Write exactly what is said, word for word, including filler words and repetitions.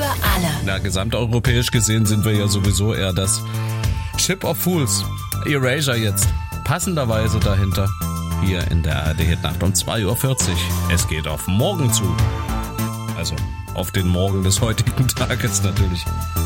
Für alle. Na, gesamteuropäisch gesehen sind wir ja sowieso eher das Ship of Fools. Erasure jetzt. Passenderweise dahinter. Hier in der A R D-Hitnacht um zwei Uhr vierzig. Es geht auf morgen zu. Also auf den Morgen des heutigen Tages natürlich.